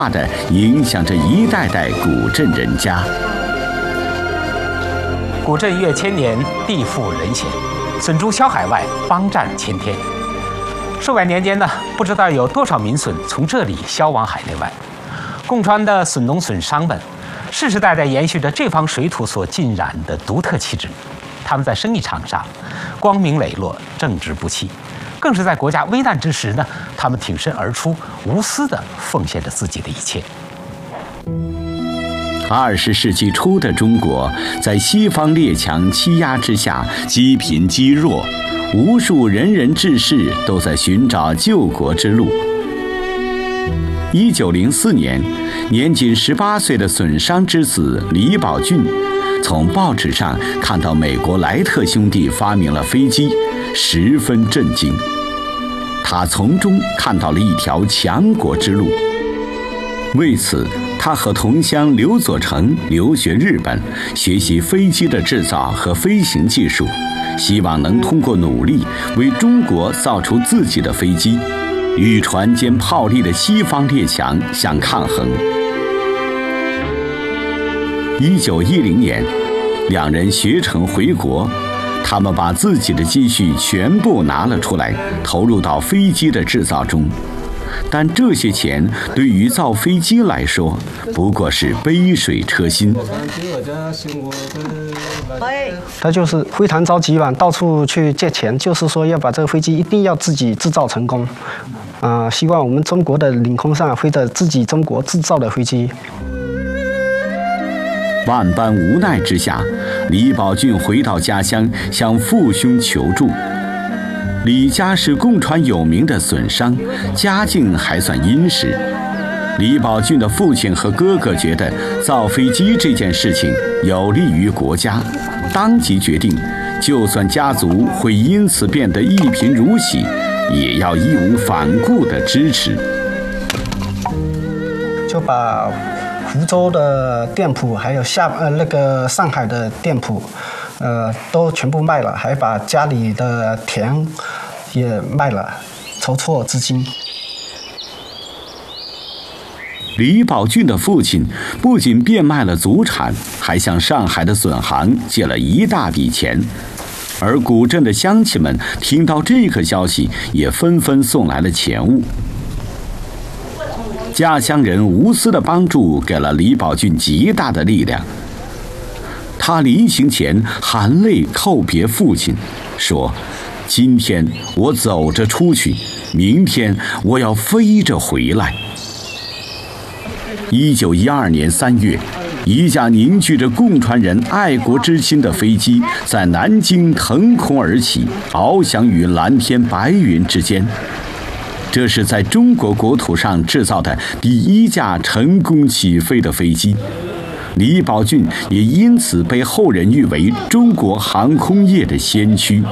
的影响着一代代古镇人家。 古镇越千年，地富人贤，笋珠销海外，邦占千天。数百年间呢，不知道有多少名笋从这里销往海内外。贡川的笋农笋商们，世世代代延续着这方水土所浸染的独特气质。他们在生意场上光明磊落，正直不屈，更是在国家危难之时呢，他们挺身而出，无私地奉献着自己的一切。 20世纪初的中国，在西方列强欺压之下，积贫积弱，无数仁人志士都在寻找救国之路。1904年，年仅18岁的笋商之子李宝俊，从报纸上看到美国莱特兄弟发明了飞机，十分震惊。他从中看到了一条强国之路。为此，他和同乡刘佐成留学日本，学习飞机的制造和飞行技术，希望能通过努力为中国造出自己的飞机，与船坚炮利的西方列强相抗衡。1910年，两人学成回国，他们把自己的积蓄全部拿了出来，投入到飞机的制造中。但这些钱对于造飞机来说，不过是杯水车薪。 他就是非常着急嘛，到处去借钱，就是说要把这个飞机一定要自己制造成功。希望我们中国的领空上飞着自己中国制造的飞机。 万般无奈之下，李宝俊回到家乡向父兄求助。李家是贡川有名的笋商，家境还算殷实。李宝俊的父亲和哥哥觉得造飞机这件事情有利于国家，当即决定，就算家族会因此变得一贫如洗，也要义无反顾地支持。 就把福州的店铺，还有上海的店铺，都全部卖了，还把家里的田也卖了，筹措资金。 李宝俊的父亲不仅变卖了祖产，还向上海的笋行借了一大笔钱。而古镇的乡亲们听到这个消息，也纷纷送来了钱物。家乡人无私的帮助给了李宝俊极大的力量。他临行前含泪叩别父亲，说：“今天我走着出去，明天我要飞着回来。”1912年3月，一架凝聚着贡川人爱国之心的飞机在南京腾空而起，翱翔于蓝天白云之间。这是在中国国土上制造的第一架成功起飞的飞机。李宝俊也因此被后人誉为中国航空业的先驱。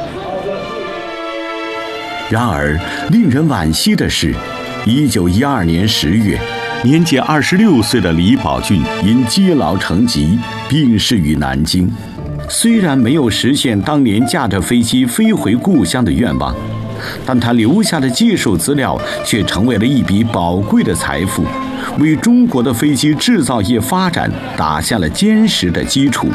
然而，令人惋惜的是，1912年10月，年仅26岁的李宝俊因积劳成疾，病逝于南京。虽然没有实现当年驾着飞机飞回故乡的愿望，但他留下的技术资料却成为了一笔宝贵的财富，为中国的飞机制造业发展打下了坚实的基础。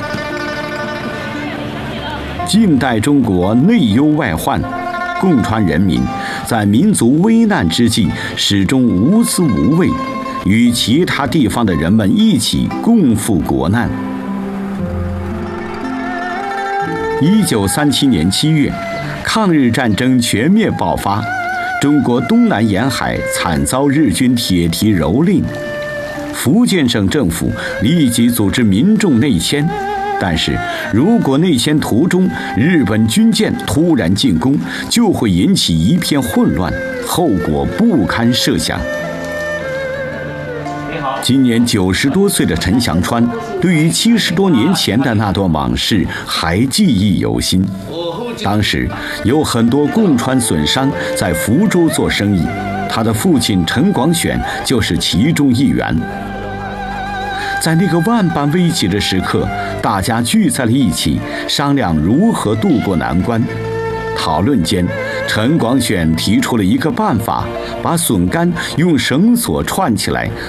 近代中国内忧外患，贡川人民在民族危难之际始终无私无畏，与其他地方的人们一起共赴国难。1937年7月，抗日战争全面爆发，中国东南沿海惨遭日军铁蹄蹂躏。福建省政府立即组织民众内迁，但是如果内迁途中日本军舰突然进攻，就会引起一片混乱，后果不堪设想。今年90多岁的陈祥川，对于70多年前的那段往事还记忆犹新。当时有很多贡川笋商在福州做生意，他的父亲陈广选就是其中一员。在那个万般危急的时刻，大家聚在了一起，商量如何渡过难关。讨论间，陈广选提出了一个办法，把笋干用绳索串起来，